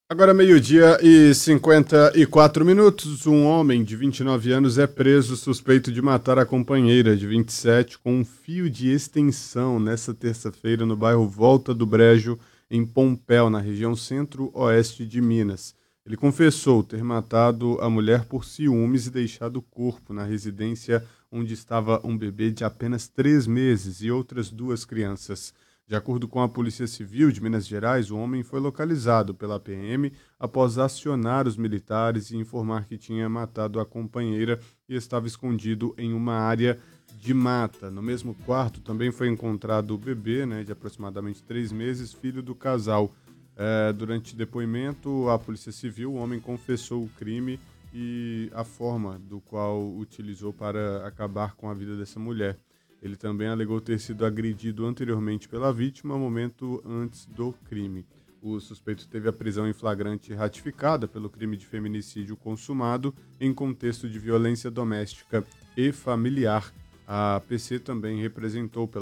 Agora meio-dia e 54 minutos, um homem de 29 anos é preso suspeito de matar a companheira de 27 com um fio de extensão nesta terça-feira no bairro Volta do Brejo, em Pompéu, na região centro-oeste de Minas. Ele confessou ter matado a mulher por ciúmes e deixado o corpo na residência onde estava um bebê de apenas 3 meses e outras duas crianças. De acordo com a Polícia Civil de Minas Gerais, o homem foi localizado pela PM após acionar os militares e informar que tinha matado a companheira e estava escondido em uma área de mata. No mesmo quarto também foi encontrado o bebê, de aproximadamente 3 meses, filho do casal. Durante depoimento à Polícia Civil, o homem confessou o crime e a forma do qual utilizou para acabar com a vida dessa mulher. Ele também alegou ter sido agredido anteriormente pela vítima, momento antes do crime. O suspeito teve a prisão em flagrante ratificada pelo crime de feminicídio consumado em contexto de violência doméstica e familiar. A PC também representou pela